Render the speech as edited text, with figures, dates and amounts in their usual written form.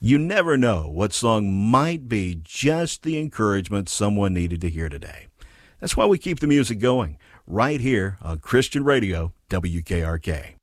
You never know what song might be just the encouragement someone needed to hear today. That's why we keep the music going right here on Christian Radio, WKRK.